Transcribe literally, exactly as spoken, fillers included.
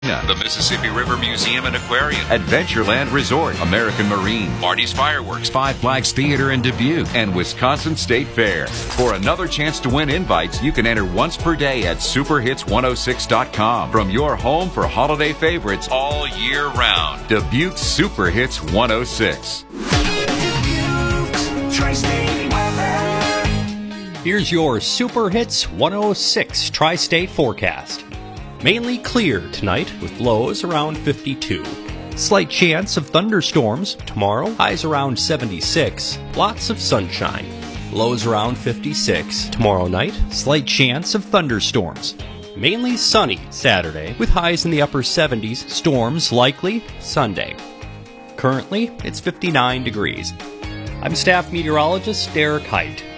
The Mississippi River Museum and Aquarium, Adventureland Resort, American Marine, Marty's Fireworks, Five Flags Theater in Dubuque, and Wisconsin State Fair. For another chance to win invites, you can enter once per day at super hits one oh six dot com. From your home for holiday favorites all year round. Dubuque Super Hits one oh six. Here's your Super Hits one oh six Tri-State forecast. Mainly clear tonight with lows around fifty-two. Slight chance of thunderstorms tomorrow, highs around seventy-six. Lots of sunshine. Lows around fifty-six. Tomorrow night, slight chance of thunderstorms. Mainly sunny Saturday with highs in the upper seventies. Storms likely Sunday. Currently, it's fifty-nine degrees. I'm staff meteorologist Derek Height.